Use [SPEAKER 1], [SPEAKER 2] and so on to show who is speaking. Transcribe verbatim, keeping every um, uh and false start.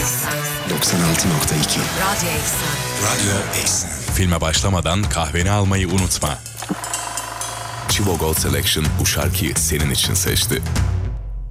[SPEAKER 1] Eksen.
[SPEAKER 2] doksan altı nokta iki.
[SPEAKER 1] Radyo Eksen.
[SPEAKER 2] Radyo Eksen.
[SPEAKER 3] Filme başlamadan kahveni almayı unutma.
[SPEAKER 4] Chivo Gold Selection bu şarkıyı senin için seçti.